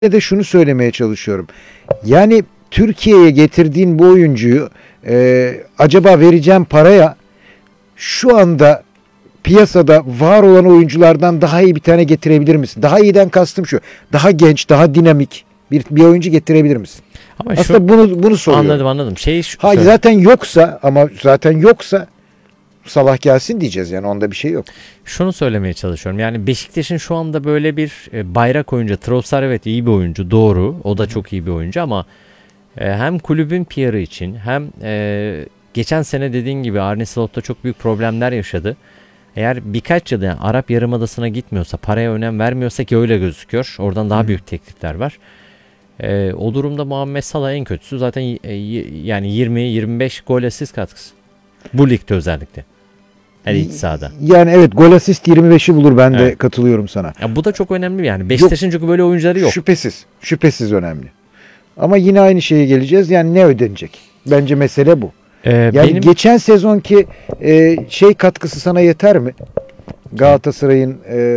de şunu söylemeye çalışıyorum. Yani Türkiye'ye getirdiğin bu oyuncuyu acaba vereceğim paraya şu anda piyasada var olan oyunculardan daha iyi bir tane getirebilir misin? Daha iyiden kastım şu. Daha genç, daha dinamik bir oyuncu getirebilir misin? Ama aslında bunu soruyorum. Anladım. Zaten yoksa Salah gelsin diyeceğiz, yani onda bir şey yok. Şunu söylemeye çalışıyorum. Yani Beşiktaş'ın şu anda böyle bir bayrak oyuncu. Trossard evet iyi bir oyuncu, doğru. O da çok iyi bir oyuncu ama hem kulübün PR'ı için hem geçen sene dediğin gibi Arne Slot'ta çok büyük problemler yaşadı. Eğer birkaç yıl yani Arap Yarımadası'na gitmiyorsa, paraya önem vermiyorsa, ki öyle gözüküyor. Oradan daha büyük teklifler var. O durumda Muhammed Salah en kötüsü zaten yani 20-25 gol asist katkısı. Bu ligde özellikle. Her iç sahada. Yani evet, gol asist 25'i bulur, ben de katılıyorum sana. Ya bu da çok önemli yani. Beşiktaş'ın çünkü böyle oyuncuları yok. Şüphesiz önemli. Ama yine aynı şeye geleceğiz. Yani ne ödenecek? Bence mesele bu. Yani geçen sezonki katkısı sana yeter mi? Galatasaray'ın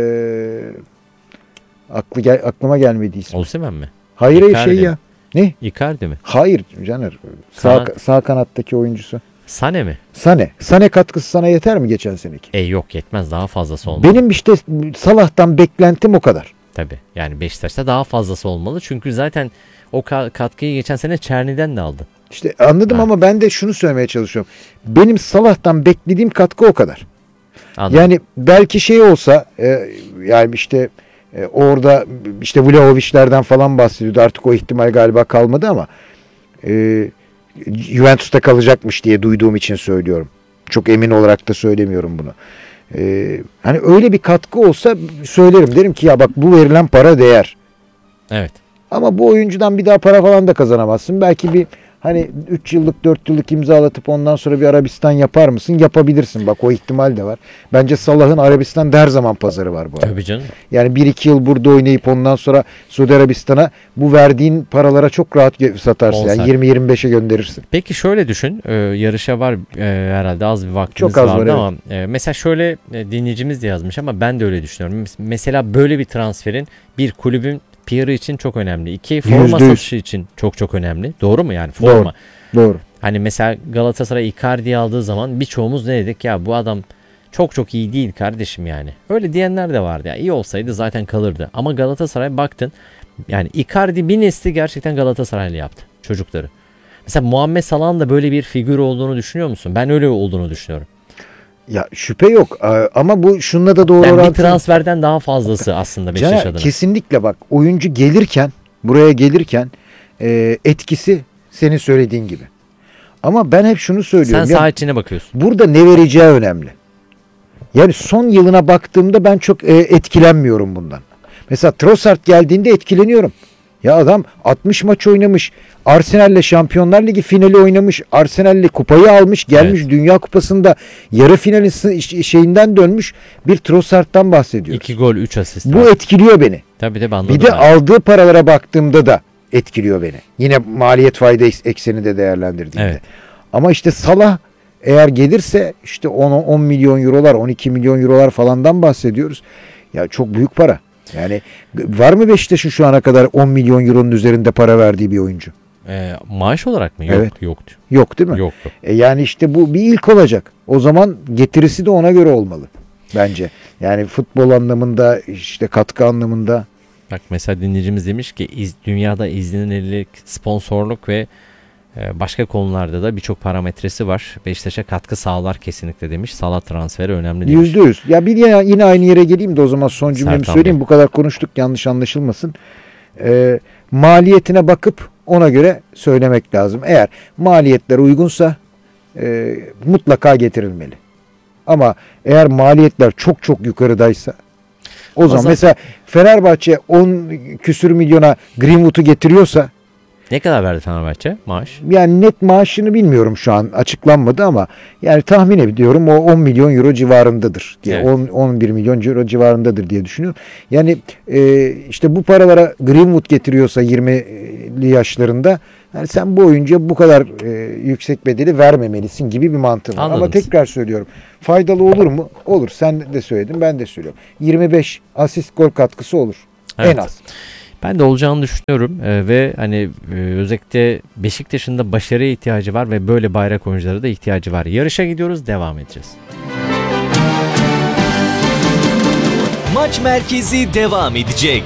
aklıma gelmedi ismi. Osimhen mi? Hayır ya. Ne? Icardi mi? Hayır Caner. Sağ kanattaki oyuncusu. Sane mi? Sane katkısı sana yeter mi geçen seneki? Yok, yetmez, daha fazlası olmalı. Benim işte Salah'tan beklentim o kadar. Tabii. Yani Beşiktaş'ta daha fazlası olmalı. Çünkü zaten o katkıyı geçen sene Çerni'den de aldı. İşte anladım ama ben de şunu söylemeye çalışıyorum. Benim Salah'tan beklediğim katkı o kadar. Anladım. Yani belki olsa yani işte orada işte Vlahovic'lerden falan bahsediyordu. Artık o ihtimal galiba kalmadı ama Juventus'ta kalacakmış diye duyduğum için söylüyorum. Çok emin olarak da söylemiyorum bunu. Hani öyle bir katkı olsa söylerim. Derim ki ya bak, bu verilen para değer. Evet. Ama bu oyuncudan bir daha para falan da kazanamazsın. Belki bir 3 yıllık 4 yıllık imzalatıp ondan sonra bir Arabistan yapar mısın? Yapabilirsin. Bak, o ihtimal de var. Bence Salah'ın Arabistan'da her zaman pazarı var bu arada. Tabii canım. Yani 1-2 yıl burada oynayıp ondan sonra Suudi Arabistan'a bu verdiğin paralara çok rahat satarsın. Yani 20-25'e gönderirsin. Peki şöyle düşün. Yarışa var herhalde, az bir vaktimiz çok az vardı var, ama mesela şöyle dinleyicimiz de yazmış ama ben de öyle düşünüyorum. Mesela böyle bir transferin bir kulübün PR'ı için çok önemli. 2, forma satışı için çok önemli. Doğru mu yani? Forma. Doğru. Hani mesela Galatasaray Icardi'yi aldığı zaman birçoğumuz ne dedik? Ya bu adam çok iyi değil kardeşim yani. Öyle diyenler de vardı. Ya iyi olsaydı zaten kalırdı. Ama Galatasaray baktın, yani Icardi bir nesli gerçekten Galatasaraylı yaptı çocukları. Mesela Muhammed Salah'ın da böyle bir figür olduğunu düşünüyor musun? Ben öyle olduğunu düşünüyorum. Ya şüphe yok ama bu şununla da doğru yani bir transferden daha fazlası aslında Beşiktaş adına. Kesinlikle bak, oyuncu buraya gelirken etkisi senin söylediğin gibi. Ama ben hep şunu söylüyorum. Sen saha içine bakıyorsun. Burada ne vereceği önemli. Yani son yılına baktığımda ben çok etkilenmiyorum bundan. Mesela Trossard geldiğinde etkileniyorum. Ya adam 60 maç oynamış. Arsenal'le Şampiyonlar Ligi finali oynamış. Arsenal'le kupayı almış. Gelmiş, evet. Dünya Kupası'nda yarı finalin şeyinden dönmüş bir Trossard'dan bahsediyoruz. 2 gol 3 asist. Bu etkiliyor beni. Tabii anladım. Bir de aldığı paralara baktığımda da etkiliyor beni. Yine maliyet fayda ekseni de değerlendirdiğimde. Evet. Ama işte Salah eğer gelirse işte 10 milyon eurolar, 12 milyon eurolar falandan bahsediyoruz. Ya çok büyük para. Yani var mı Beşiktaş'ın şu ana kadar 10 milyon euronun üzerinde para verdiği bir oyuncu? Maaş olarak mı? Yok, evet. Yoktu. Yok değil mi? Yok. Yani işte bu bir ilk olacak. O zaman getirisi de ona göre olmalı bence. Yani futbol anlamında, işte katkı anlamında. Bak mesela dinleyicimiz demiş ki dünyada izlenirlik, sponsorluk ve başka konularda da birçok parametresi var. Beşiktaş'a katkı sağlar kesinlikle demiş. Salah transferi önemli demiş. %100. Ya bir yine aynı yere geleyim de o zaman son cümlemi söyleyeyim. Bu kadar konuştuk, yanlış anlaşılmasın. Maliyetine bakıp ona göre söylemek lazım. Eğer maliyetler uygunsa mutlaka getirilmeli. Ama eğer maliyetler çok yukarıdaysa o zaman mesela Fenerbahçe 10 küsür milyona Greenwood'u getiriyorsa, ne kadar verdi Fenerbahçe maaş? Yani net maaşını bilmiyorum, şu an açıklanmadı ama yani tahmin ediyorum o 10 milyon euro civarındadır diye. Evet. 11 milyon euro civarındadır diye düşünüyorum. Yani işte bu paralara Greenwood getiriyorsa 20'li yaşlarında, yani sen bu oyuncuya bu kadar yüksek bedeli vermemelisin gibi bir mantığı var. Anladım. Ama tekrar söylüyorum, faydalı olur mu? Olur. Sen de söyledin, ben de söylüyorum. 25 asist gol katkısı olur. Evet. En az. Ben de olacağını düşünüyorum ve hani özellikle Beşiktaş'ın da başarıya ihtiyacı var ve böyle bayrak oyunculara da ihtiyacı var. Yarışa gidiyoruz, devam edeceğiz. Maç merkezi devam edecek.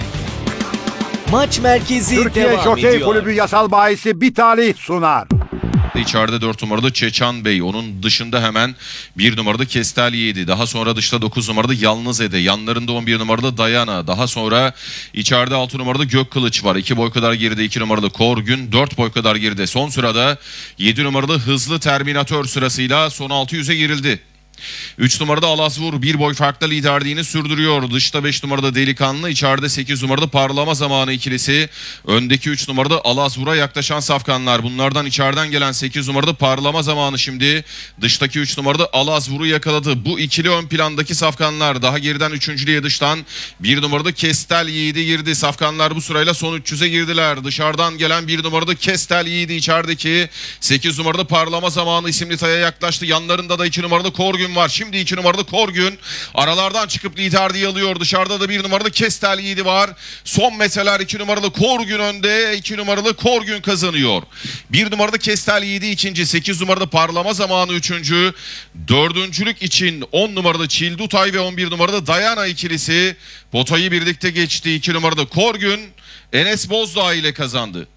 Maç merkezi Türkiye devam Jokey ediyor. Kulübü yasal bahisi bir talih sunar. İçeride 4 numarada Çeçan Bey. Onun dışında hemen 1 numarada Kestel 7. Daha sonra dışta 9 numarada Yalnız Ede. Yanlarında 11 numarada Dayana. Daha sonra içeride 6 numarada Gök Kılıç var. 2 boy kadar geride 2 numarada Korgün. 4 boy kadar geride. Son sırada 7 numarada Hızlı Terminatör sırasıyla son 600'e girildi. 3 numarada Alazvur 1 boy farkla liderliğini sürdürüyor. Dışta 5 numarada Delikanlı, içeride 8 numarada Parlama Zamanı ikilisi. Öndeki 3 numarada Alazvur'a yaklaşan safkanlar. Bunlardan içeriden gelen 8 numarada Parlama Zamanı şimdi. Dıştaki 3 numarada Alazvur'u yakaladı. Bu ikili ön plandaki safkanlar. Daha geriden 3.lüğe dıştan 1 numarada Kestel Yiğit'i girdi. Safkanlar bu sırayla son 300'e girdiler. Dışarıdan gelen 1 numarada Kestel Yiğit'i, içerideki 8 numarada Parlama Zamanı isimli taya yaklaştı. Yanlarında da 2 numarada Korgün var. Şimdi 2 numarada Korgün aralardan çıkıp liderliği alıyor. Dışarıda da 1 numarada Kestel Yiğidi var. Son meseler 2 numaralı Korgün önde. 2 numaralı Korgün kazanıyor. 1 numarada Kestel Yiğidi ikinci. 8 numarada Parlama Zamanı üçüncü. Dördüncülük için 10 numarada Çildutay ve 11 numarada Dayana ikilisi potayı birlikte geçti. 2 numarada Korgün Enes Bozdağ ile kazandı.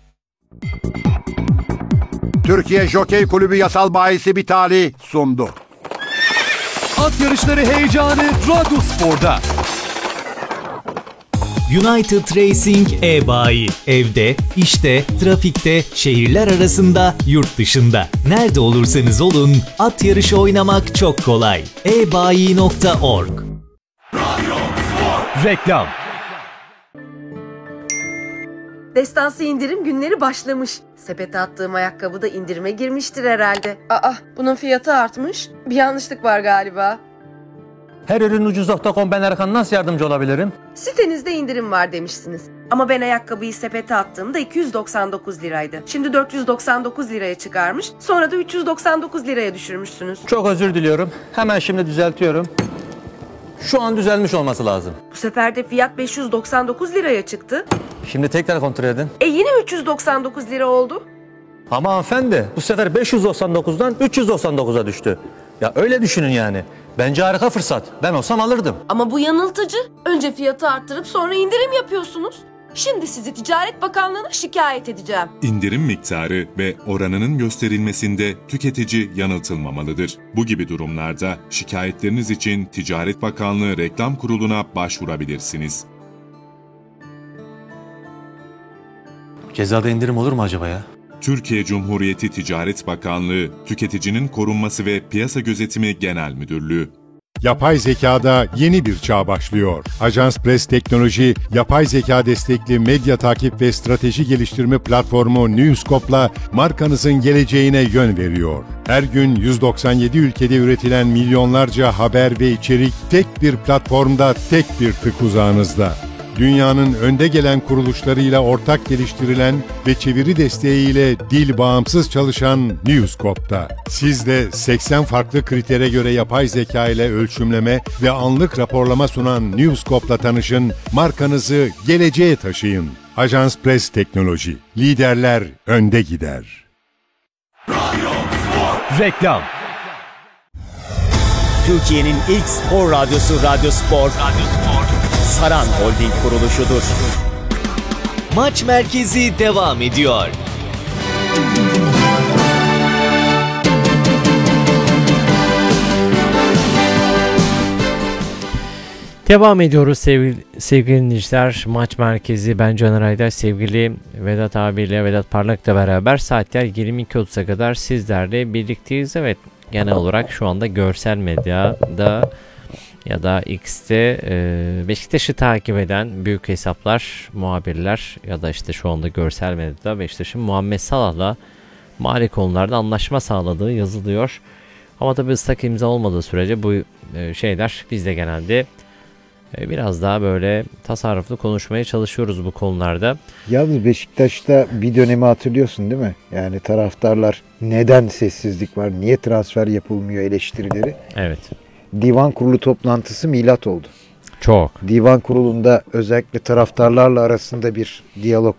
Türkiye Jokey Kulübü yasal bahisi bir talih sundu. At yarışları heyecanı Radyospor'da. United Racing e-bayi. Evde, işte, trafikte, şehirler arasında, yurt dışında. Nerede olursanız olun, at yarışı oynamak çok kolay. ebayi.org. Reklam. Destansı indirim günleri başlamış. Sepete attığım ayakkabı da indirime girmiştir herhalde. Aa, bunun fiyatı artmış. Bir yanlışlık var galiba. Her ürün ucuz.com, ben Erkan, nasıl yardımcı olabilirim? Sitenizde indirim var demişsiniz. Ama ben ayakkabıyı sepete attığımda 299 liraydı. Şimdi 499 liraya çıkarmış. Sonra da 399 liraya düşürmüşsünüz. Çok özür diliyorum. Hemen şimdi düzeltiyorum. Şu an düzelmiş olması lazım. Bu sefer de fiyat 599 liraya çıktı. Şimdi tekrar kontrol edin. Yine 399 lira oldu. Ama hanımefendi, bu sefer 599'dan 399'a düştü. Ya öyle düşünün yani. Bence harika fırsat. Ben olsam alırdım. Ama bu yanıltıcı. Önce fiyatı arttırıp sonra indirim yapıyorsunuz. Şimdi sizi Ticaret Bakanlığı'na şikayet edeceğim. İndirim miktarı ve oranının gösterilmesinde tüketici yanıltılmamalıdır. Bu gibi durumlarda şikayetleriniz için Ticaret Bakanlığı Reklam Kurulu'na başvurabilirsiniz. Cezada indirim olur mu acaba ya? Türkiye Cumhuriyeti Ticaret Bakanlığı, Tüketicinin Korunması ve Piyasa Gözetimi Genel Müdürlüğü. Yapay zekada yeni bir çağ başlıyor. Ajans Press Teknoloji, yapay zeka destekli medya takip ve strateji geliştirme platformu Newscope'la markanızın geleceğine yön veriyor. Her gün 197 ülkede üretilen milyonlarca haber ve içerik tek bir platformda, tek bir tık uzağınızda. Dünyanın önde gelen kuruluşlarıyla ortak geliştirilen ve çeviri desteğiyle dil bağımsız çalışan Newscope'da. Siz de 80 farklı kritere göre yapay zeka ile ölçümleme ve anlık raporlama sunan Newscope'la tanışın, markanızı geleceğe taşıyın. Ajans Press Teknoloji. Liderler önde gider. Reklam. Türkiye'nin ilk spor radyosu Radyospor. Saran Holding kuruluşudur. Maç merkezi devam ediyor. Devam ediyoruz sevgili dinleyiciler. Maç merkezi, ben Caner Aydar, sevgili Vedat abiyle, Vedat Parlak'la beraber saatler 22.30'a kadar sizlerle birlikteyiz. Evet, genel olarak şu anda görsel medyada ya da X'te Beşiktaş'ı takip eden büyük hesaplar, muhabirler ya da işte şu anda görsel medyada Beşiktaş'ın Muhammed Salah'la mali konularda anlaşma sağladığı yazılıyor. Ama tabii ıslak imza olmadığı sürece bu şeyler biz de genelde biraz daha böyle tasarruflu konuşmaya çalışıyoruz bu konularda. Yalnız Beşiktaş'ta bir dönemi hatırlıyorsun değil mi? Yani taraftarlar neden sessizlik var, niye transfer yapılmıyor eleştirileri. Evet. Divan kurulu toplantısı milat oldu. Çok. Divan kurulunda özellikle taraftarlarla arasında bir diyalog